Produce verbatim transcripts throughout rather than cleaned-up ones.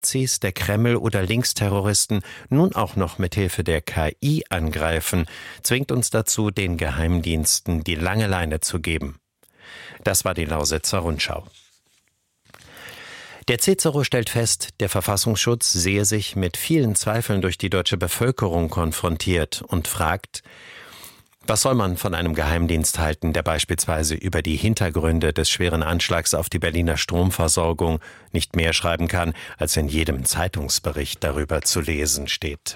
Nazis, der Kreml oder Linksterroristen nun auch noch mit Hilfe der K I angreifen, zwingt uns dazu, den Geheimdiensten die lange Leine zu geben. Das war die Lausitzer Rundschau. Der Cicero stellt fest, der Verfassungsschutz sehe sich mit vielen Zweifeln durch die deutsche Bevölkerung konfrontiert und fragt, was soll man von einem Geheimdienst halten, der beispielsweise über die Hintergründe des schweren Anschlags auf die Berliner Stromversorgung nicht mehr schreiben kann, als in jedem Zeitungsbericht darüber zu lesen steht.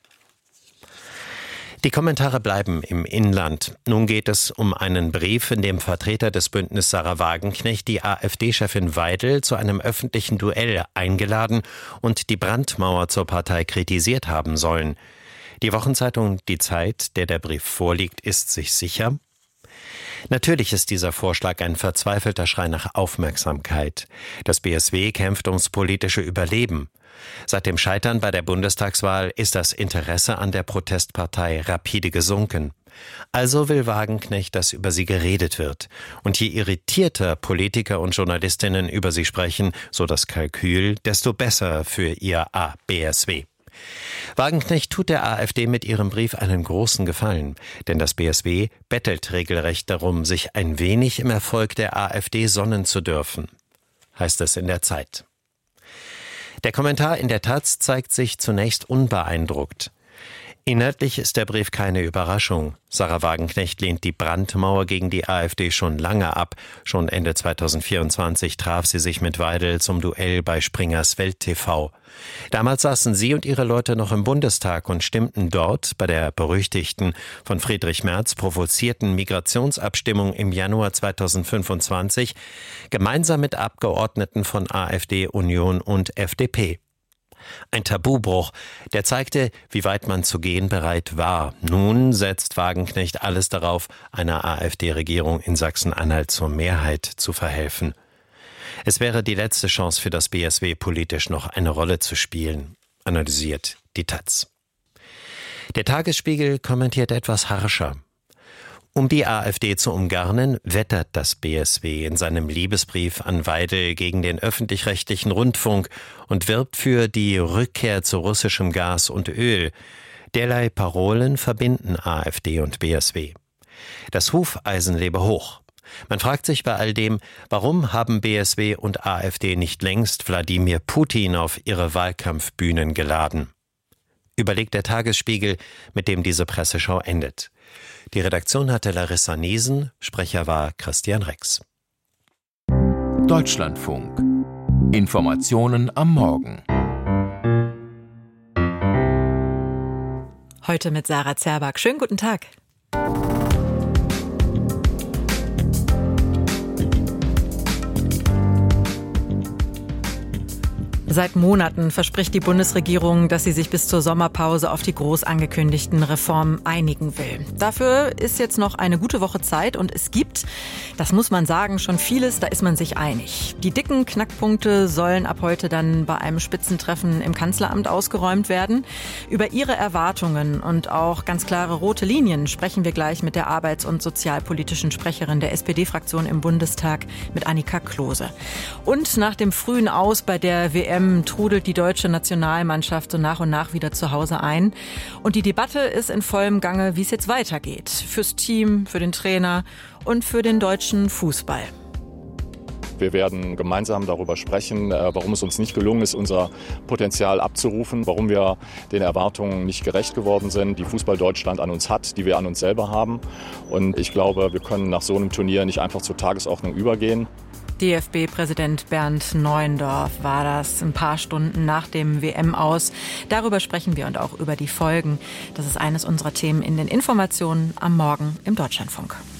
Die Kommentare bleiben im Inland. Nun geht es um einen Brief, in dem Vertreter des Bündnisses Sahra Wagenknecht die AfD-Chefin Weidel zu einem öffentlichen Duell eingeladen und die Brandmauer zur Partei kritisiert haben sollen. Die Wochenzeitung Die Zeit, der der Brief vorliegt, ist sich sicher. Natürlich ist dieser Vorschlag ein verzweifelter Schrei nach Aufmerksamkeit. Das B S W kämpft ums politische Überleben. Seit dem Scheitern bei der Bundestagswahl ist das Interesse an der Protestpartei rapide gesunken. Also will Wagenknecht, dass über sie geredet wird. Und je irritierter Politiker und Journalistinnen über sie sprechen, so das Kalkül, desto besser für ihr B S W. Wagenknecht tut der AfD mit ihrem Brief einen großen Gefallen, denn das B S W bettelt regelrecht darum, sich ein wenig im Erfolg der AfD sonnen zu dürfen, heißt es in der Zeit. Der Kommentar in der Taz zeigt sich zunächst unbeeindruckt. Inhaltlich ist der Brief keine Überraschung. Sahra Wagenknecht lehnt die Brandmauer gegen die AfD schon lange ab. Schon Ende zweitausendvierundzwanzig traf sie sich mit Weidel zum Duell bei Springers Welt T V. Damals saßen sie und ihre Leute noch im Bundestag und stimmten dort bei der berüchtigten, von Friedrich Merz provozierten Migrationsabstimmung im Januar zweitausendfünfundzwanzig gemeinsam mit Abgeordneten von AfD, Union und F D P. Ein Tabubruch, der zeigte, wie weit man zu gehen bereit war. Nun setzt Wagenknecht alles darauf, einer AfD-Regierung in Sachsen-Anhalt zur Mehrheit zu verhelfen. Es wäre die letzte Chance für das B S W, politisch noch eine Rolle zu spielen, analysiert die Taz. Der Tagesspiegel kommentiert etwas harscher. Um die AfD zu umgarnen, wettert das B S W in seinem Liebesbrief an Weidel gegen den öffentlich-rechtlichen Rundfunk und wirbt für die Rückkehr zu russischem Gas und Öl. Derlei Parolen verbinden AfD und B S W. Das Hufeisen lebe hoch. Man fragt sich bei all dem, warum haben B S W und AfD nicht längst Wladimir Putin auf ihre Wahlkampfbühnen geladen? Überlegt der Tagesspiegel, mit dem diese Presseschau endet. Die Redaktion hatte Larissa Niesen, Sprecher war Christian Rex. Deutschlandfunk. Informationen am Morgen. Heute mit Sarah Zerback. Schönen guten Tag. Seit Monaten verspricht die Bundesregierung, dass sie sich bis zur Sommerpause auf die groß angekündigten Reformen einigen will. Dafür ist jetzt noch eine gute Woche Zeit und es gibt, das muss man sagen, schon vieles, da ist man sich einig. Die dicken Knackpunkte sollen ab heute dann bei einem Spitzentreffen im Kanzleramt ausgeräumt werden. Über ihre Erwartungen und auch ganz klare rote Linien sprechen wir gleich mit der arbeits- und sozialpolitischen Sprecherin der S P D-Fraktion im Bundestag, mit Annika Klose. Und nach dem frühen Aus bei der W M trudelt die deutsche Nationalmannschaft so nach und nach wieder zu Hause ein. Und die Debatte ist in vollem Gange, wie es jetzt weitergeht. Fürs Team, für den Trainer und für den deutschen Fußball. Wir werden gemeinsam darüber sprechen, warum es uns nicht gelungen ist, unser Potenzial abzurufen, warum wir den Erwartungen nicht gerecht geworden sind, die Fußball Deutschland an uns hat, die wir an uns selber haben. Und ich glaube, wir können nach so einem Turnier nicht einfach zur Tagesordnung übergehen. D F B-Präsident Bernd Neuendorf war das ein paar Stunden nach dem W M-Aus. Darüber sprechen wir und auch über die Folgen. Das ist eines unserer Themen in den Informationen am Morgen im Deutschlandfunk.